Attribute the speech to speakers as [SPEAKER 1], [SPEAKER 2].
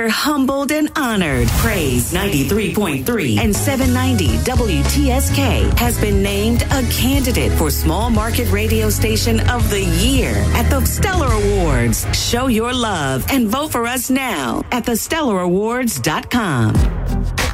[SPEAKER 1] we're humbled and honored. Praise 93.3 and 790 WTSK has been named a candidate for Small Market Radio Station of the Year at the Stellar Awards. Show your love and vote for us now at thestellarawards.com.